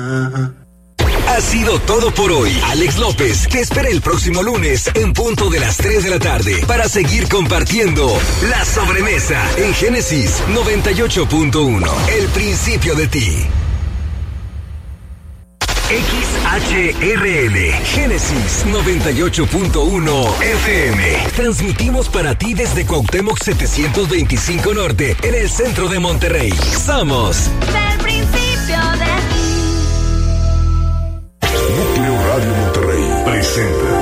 Ha sido todo por hoy. Alex López te espera el próximo lunes en punto de las 3 de la tarde para seguir compartiendo La Sobremesa en Génesis 98.1. El principio de ti. XHRL Génesis 98.1 FM. Transmitimos para ti desde Cuauhtémoc 725 Norte en el centro de Monterrey. Somos El principio de ti. Núcleo Radio Monterrey presenta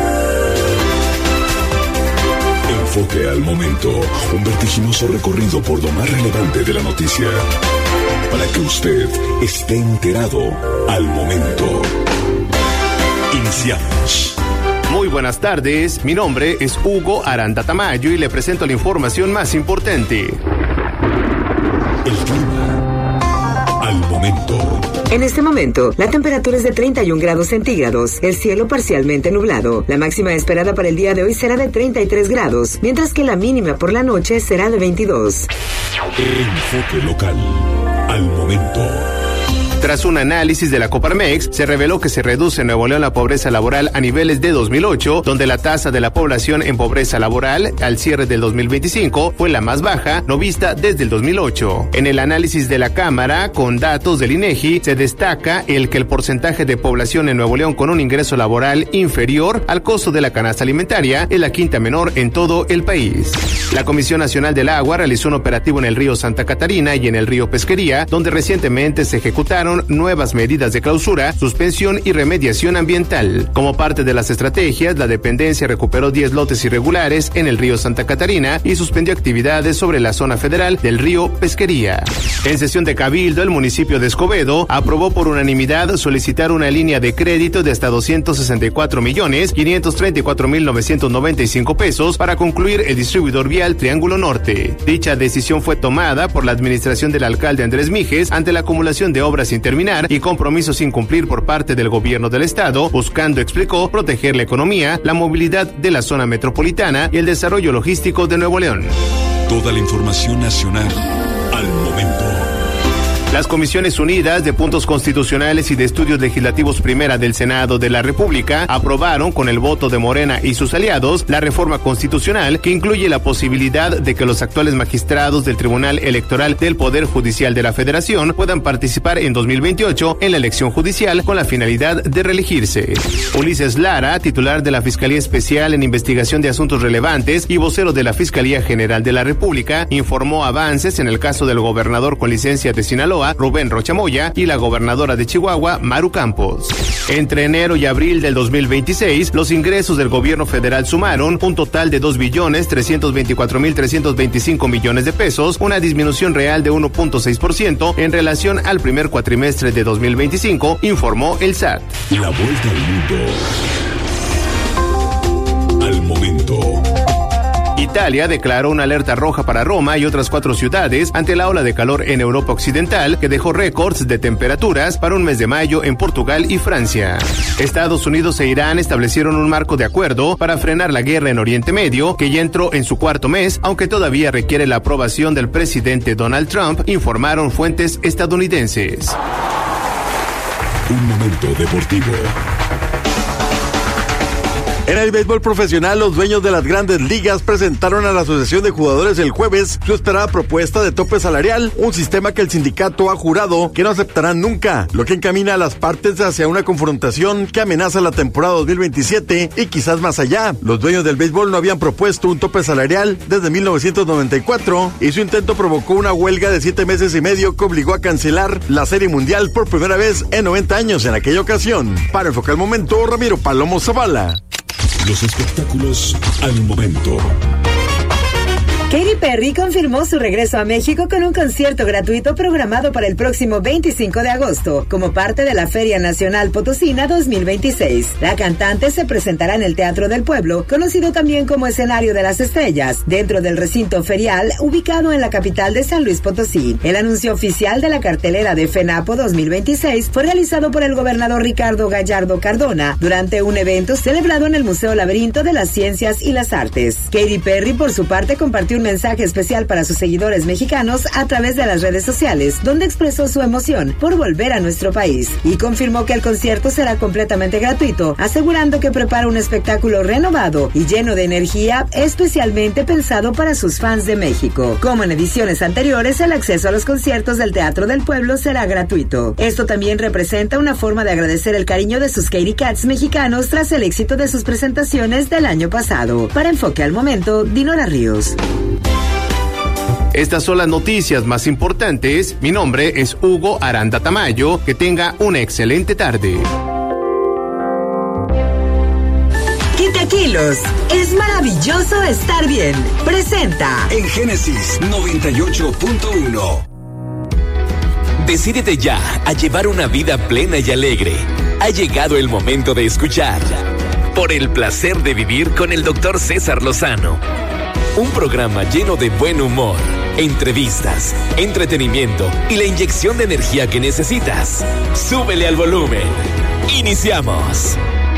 Enfoque al Momento, un vertiginoso recorrido por lo más relevante de la noticia, para que usted esté enterado al momento. Iniciamos. Muy buenas tardes, mi nombre es Hugo Aranda Tamayo y le presento la información más importante. El clima al momento. En este momento, la temperatura es de 31 grados centígrados, el cielo parcialmente nublado. La máxima esperada para el día de hoy será de 33 grados, mientras que la mínima por la noche será de 22. Enfoque local al momento. Tras un análisis de la Coparmex, se reveló que se reduce en Nuevo León la pobreza laboral a niveles de 2008, donde la tasa de la población en pobreza laboral al cierre del 2025 fue la más baja no vista desde el 2008. En el análisis de la Cámara, con datos del INEGI, se destaca que el porcentaje de población en Nuevo León con un ingreso laboral inferior al costo de la canasta alimentaria es la quinta menor en todo el país. La Comisión Nacional del Agua realizó un operativo en el río Santa Catarina y en el río Pesquería, donde recientemente se ejecutaron nuevas medidas de clausura, suspensión y remediación ambiental. Como parte de las estrategias, la dependencia recuperó 10 lotes irregulares en el río Santa Catarina y suspendió actividades sobre la zona federal del río Pesquería. En sesión de cabildo, el municipio de Escobedo aprobó por unanimidad solicitar una línea de crédito de hasta 264.534.995 pesos para concluir el distribuidor vial Triángulo Norte. Dicha decisión fue tomada por la administración del alcalde Andrés Mijes ante la acumulación de obras sin terminar y compromisos sin cumplir por parte del gobierno del estado, buscando, explicó, proteger la economía, la movilidad de la zona metropolitana y el desarrollo logístico de Nuevo León. Toda la información nacional al momento. Las Comisiones Unidas de Puntos Constitucionales y de Estudios Legislativos Primera del Senado de la República aprobaron con el voto de Morena y sus aliados la reforma constitucional que incluye la posibilidad de que los actuales magistrados del Tribunal Electoral del Poder Judicial de la Federación puedan participar en 2028 en la elección judicial con la finalidad de reelegirse. Ulises Lara, titular de la Fiscalía Especial en Investigación de Asuntos Relevantes y vocero de la Fiscalía General de la República, informó avances en el caso del gobernador con licencia de Sinaloa, Rubén Rocha Moya, y la gobernadora de Chihuahua, Maru Campos. Entre enero y abril del 2026, los ingresos del gobierno federal sumaron un total de 2.324.325 millones de pesos, una disminución real de 1.6% en relación al primer cuatrimestre de 2025, informó el SAT. La vuelta al mundo al momento. Italia declaró una alerta roja para Roma y otras 4 ciudades ante la ola de calor en Europa Occidental que dejó récords de temperaturas para un mes de mayo en Portugal y Francia. Estados Unidos e Irán establecieron un marco de acuerdo para frenar la guerra en Oriente Medio, que ya entró en su cuarto mes, aunque todavía requiere la aprobación del presidente Donald Trump, informaron fuentes estadounidenses. Un momento deportivo. En el béisbol profesional, los dueños de las grandes ligas presentaron a la Asociación de Jugadores el jueves su esperada propuesta de tope salarial, un sistema que el sindicato ha jurado que no aceptarán nunca, lo que encamina a las partes hacia una confrontación que amenaza la temporada 2027 y quizás más allá. Los dueños del béisbol no habían propuesto un tope salarial desde 1994 y su intento provocó una huelga de 7 meses y medio que obligó a cancelar la Serie Mundial por primera vez en 90 años en aquella ocasión. Para enfocar el momento, Ramiro Palomo Zavala. Los espectáculos al momento. Katy Perry confirmó su regreso a México con un concierto gratuito programado para el próximo 25 de agosto, como parte de la Feria Nacional Potosina 2026. La cantante se presentará en el Teatro del Pueblo, conocido también como Escenario de las Estrellas, dentro del recinto ferial ubicado en la capital de San Luis Potosí. El anuncio oficial de la cartelera de FENAPO 2026 fue realizado por el gobernador Ricardo Gallardo Cardona durante un evento celebrado en el Museo Laberinto de las Ciencias y las Artes. Katy Perry, por su parte, compartió un mensaje especial para sus seguidores mexicanos a través de las redes sociales, donde expresó su emoción por volver a nuestro país y confirmó que el concierto será completamente gratuito, asegurando que prepara un espectáculo renovado y lleno de energía, especialmente pensado para sus fans de México. Como en ediciones anteriores, el acceso a los conciertos del Teatro del Pueblo será gratuito. Esto también representa una forma de agradecer el cariño de sus Katy Cats mexicanos tras el éxito de sus presentaciones del año pasado. Para Enfoque al Momento, Dinora Ríos. Estas son las noticias más importantes. Mi nombre es Hugo Aranda Tamayo. Que tenga una excelente tarde. Quita kilos. Es maravilloso estar bien. Presenta En Génesis 98.1. Decídete ya a llevar una vida plena y alegre. Ha llegado el momento de escuchar Por el placer de vivir con el Dr. César Lozano. Un programa lleno de buen humor, entrevistas, entretenimiento y la inyección de energía que necesitas. Súbele al volumen. Iniciamos.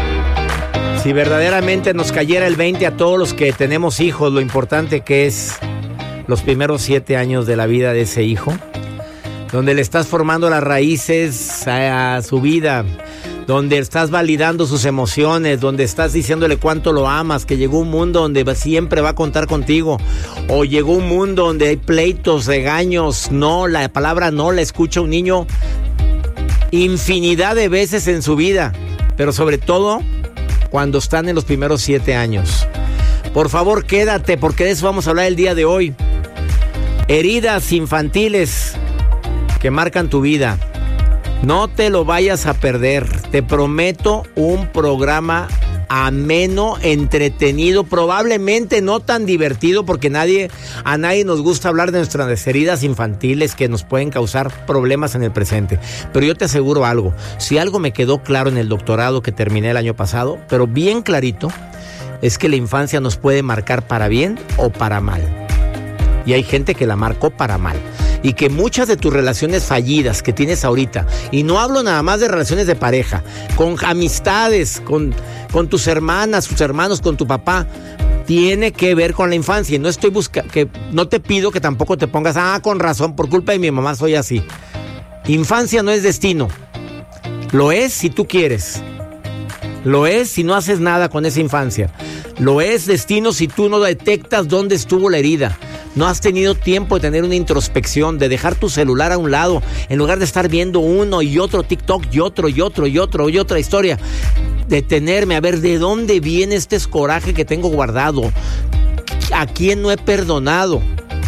Si verdaderamente nos cayera el 20 a todos los que tenemos hijos, lo importante que es los primeros 7 años de la vida de ese hijo, donde le estás formando las raíces a su vida, donde estás validando sus emociones, donde estás diciéndole cuánto lo amas, que llegó un mundo donde siempre va a contar contigo, o llegó un mundo donde hay pleitos, regaños, no, la palabra no la escucha un niño infinidad de veces en su vida, pero sobre todo cuando están en los primeros 7 años. Por favor, quédate, porque de eso vamos a hablar el día de hoy. Heridas infantiles que marcan tu vida. No te lo vayas a perder. Te prometo un programa ameno, entretenido, probablemente no tan divertido, porque a nadie nos gusta hablar de nuestras heridas infantiles que nos pueden causar problemas en el presente. Pero yo te aseguro algo, si algo me quedó claro en el doctorado que terminé el año pasado, pero bien clarito, es que la infancia nos puede marcar para bien o para mal. Y hay gente que la marcó para mal. Y que muchas de tus relaciones fallidas que tienes ahorita, y no hablo nada más de relaciones de pareja, con amistades, con tus hermanas, tus hermanos, con tu papá, tiene que ver con la infancia. Y no estoy no te pido que tampoco te pongas, con razón, por culpa de mi mamá soy así. Infancia no es destino. Lo es si tú quieres. Lo es si no haces nada con esa infancia. Lo es destino si tú no detectas dónde estuvo la herida. No has tenido tiempo de tener una introspección, de dejar tu celular a un lado, en lugar de estar viendo uno y otro TikTok y otro y otra historia. Detenerme a ver de dónde viene este coraje que tengo guardado. ¿A quién no he perdonado?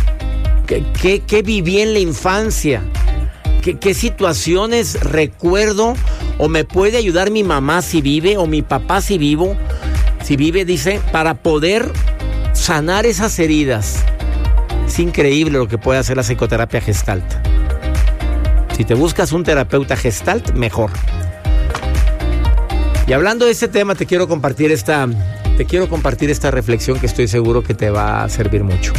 ¿Qué viví en la infancia? ¿Qué situaciones recuerdo? ¿O me puede ayudar mi mamá si vive? ¿O mi papá si vive, dice, para poder sanar esas heridas? Es increíble lo que puede hacer la psicoterapia Gestalt. Si te buscas un terapeuta Gestalt, mejor. Y hablando de este tema, te quiero compartir esta reflexión que estoy seguro que te va a servir mucho.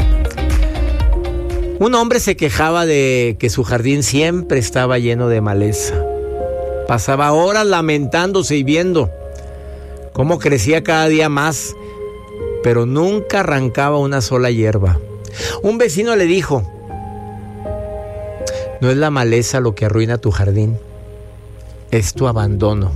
Un hombre se quejaba de que su jardín siempre estaba lleno de maleza. Pasaba horas lamentándose y viendo cómo crecía cada día más, pero nunca arrancaba una sola hierba. Un vecino le dijo: no es la maleza lo que arruina tu jardín, es tu abandono.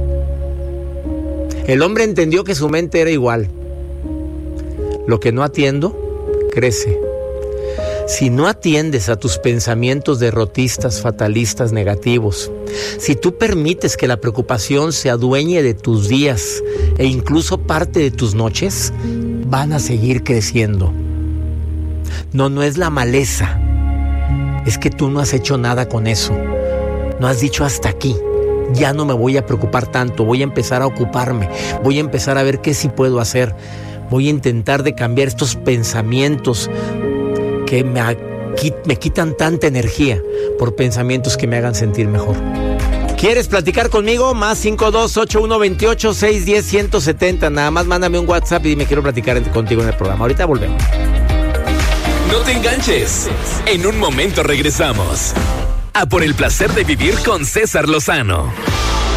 El hombre entendió que su mente era igual. Lo que no atiendo, crece. Si no atiendes a tus pensamientos derrotistas, fatalistas, negativos, si tú permites que la preocupación se adueñe de tus días e incluso parte de tus noches, van a seguir creciendo. No es la maleza. Es que tú no has hecho nada con eso. No has dicho hasta aquí. Ya no me voy a preocupar tanto. Voy a empezar a ocuparme. Voy a empezar a ver qué sí puedo hacer. Voy a intentar de cambiar estos pensamientos que me quitan tanta energía por pensamientos que me hagan sentir mejor. ¿Quieres platicar conmigo? Más 52-8128-610-170. Nada más mándame un WhatsApp y dime quiero platicar contigo en el programa. Ahorita volvemos. No te enganches. En un momento regresamos a Por el placer de vivir con César Lozano.